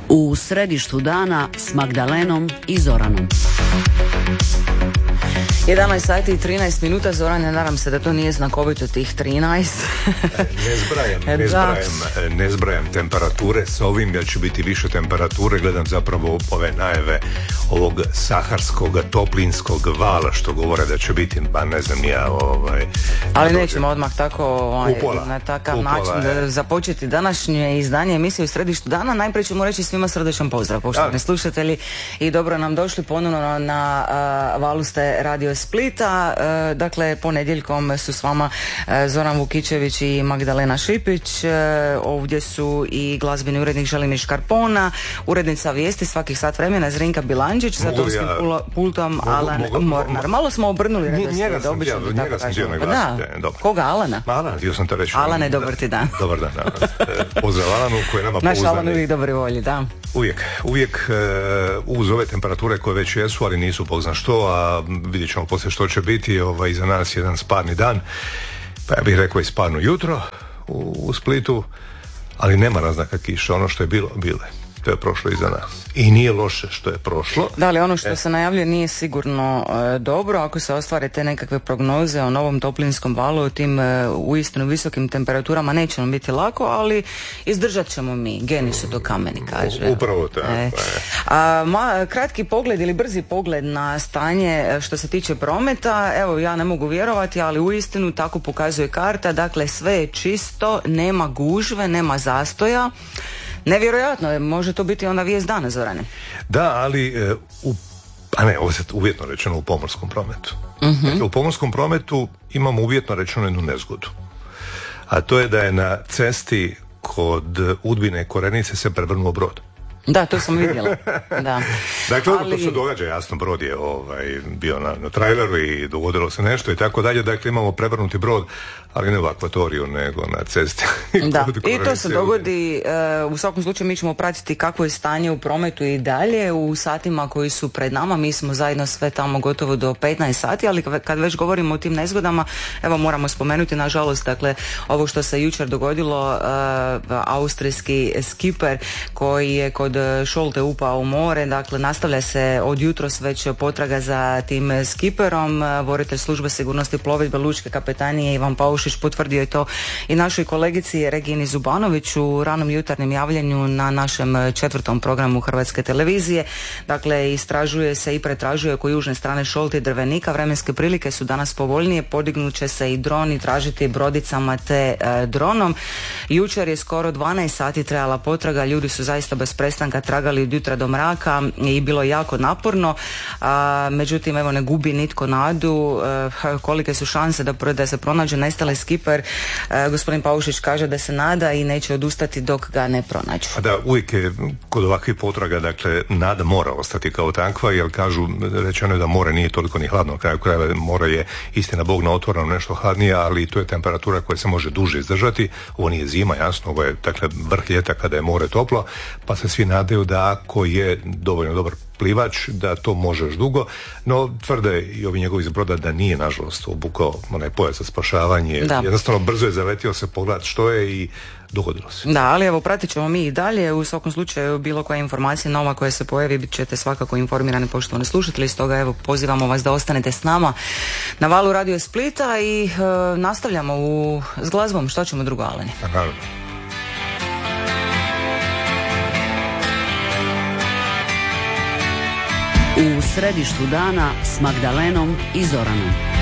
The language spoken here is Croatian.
U središtu dana s Magdalenom i Zoranom. 11 sati i 13 minuta, Zorane, nadam se da to nije znakovito tih 13. Ne zbrajam temperature sa ovim, jer će biti više temperature. Gledam zapravo ove najave ovog saharskog toplinskog vala što govore da će biti, pa ne znam ja, ali nećemo odmah tako na takav način započeti današnje izdanje emisije u središtu dana. Najprije ćemo reći svima srdečan pozdrav, poštovani slušatelji, i dobro nam došli ponovno na valu ste Radio Splita. Dakle, ponedjeljkom su s vama Zoran Vukičević i Magdalena Šipić. Ovdje su i glazbeni urednik Želimir Škarpona, urednica vijesti svakih sat vremena Zrinka Bilanđić, za torskim pultom Alan Mornar. Malo smo obrnuli njega sam htio naglasiti. Koga, Alana? Alan, htio sam to reći. Alane, dobar ti dan. Dobar dan. Pozdrav Alanu koji je nama pouzdani. Naš Alan uvijek dobre volje, da. Uvijek uz ove temperature koje već jesu, ali nisu bog zna što, a vidjet ćemo poslije što će biti. Iza nas jedan sparni dan, pa ja bih rekao i sparno jutro u Splitu, ali nema naznaka kiše. Ono što je bilo je. To je prošlo iza nas. I nije loše što je prošlo. Da, ali ono što se najavljuje nije sigurno dobro. Ako se ostvare te nekakve prognoze o novom toplinskom valu, o tim uistinu visokim temperaturama, neće nam biti lako, ali izdržat ćemo mi. Geni su to kameni, kaže. Upravo to. Kratki pogled ili brzi pogled na stanje što se tiče prometa. Evo, ja ne mogu vjerovati, ali uistinu tako pokazuje karta. Dakle, sve je čisto, nema gužve, nema zastoja. Nevjerojatno je, može to biti onda vijest dana, Zorane. Da, ali ovo je uvjetno rečeno u pomorskom prometu. Dakle, u pomorskom prometu imamo uvjetno rečeno jednu nezgodu. A to je da je na cesti kod Udbine Korenice se prevrnuo brod. Da, to sam vidjela. Da. Dakle, to se događa, jasno, brod je bio na traileru i dogodilo se nešto i tako dalje. Dakle, imamo prevrnuti brod, ali ne u akvatoriju, nego na cesti. Da, i to se dogodi. U svakom slučaju mi ćemo pratiti kakvo je stanje u prometu i dalje u satima koji su pred nama. Mi smo zajedno sve tamo gotovo do 15 sati, ali kad već govorimo o tim nezgodama, evo moramo spomenuti, nažalost, dakle, ovo što se jučer dogodilo, austrijski skiper koji je kod Šolte upao u more. Dakle, nastavlja se od jutros već potraga za tim skiperom. Voditelj službe sigurnosti plovidbe lučke kapetanije Ivan Paušić potvrdio je to i našoj kolegici Regini Zubanović u ranom jutarnjem javljanju na našem 4. programu Hrvatske televizije. Dakle, istražuje se i pretražuje oko južne strane Šolte i Drvenika. Vremenske prilike su danas povoljnije, podignut će se i dron i tražiti brodicama te dronom. Jučer je skoro 12 sati trajala potraga, ljudi su zaista bez prestanka tragali od jutra do mraka i bilo jako naporno. Međutim, evo, ne gubi nitko nadu. Kolike su šanse da se pronađe nestali skiper? Gospodin Paušić kaže da se nada i neće odustati dok ga ne pronađu. Da, uvijek je kod ovakvih potraga, dakle, nada mora ostati kao takva, jer kažu, rečeno je da more nije toliko ni hladno, kraju krajeva more je, istina Bog, na otvorenom nešto hladnije, ali to je temperatura koja se može duže izdržati. Ovo nije zima, jasno, ovo je, dakle, vrh ljeta kada je more toplo, pa se svi nadaju da ako je dovoljno dobar plivač, da to može još dugo, no tvrde i ovi njegovi iz broda da nije, nažalost, obukao onaj pojas za spašavanje. Da. Jednostavno brzo je zaletio se pogledat što je i dogodilo se. Da, ali evo, pratit ćemo mi i dalje. U svakom slučaju, bilo koja informacija nova koja se pojavi, bit ćete svakako informirani, poštovani slušatelji. Stoga evo, pozivamo vas da ostanete s nama na valu Radio Splita i nastavljamo s glazbom. Što ćemo drugo, Alene? Naravno. U središtu dana s Magdalenom i Zoranom.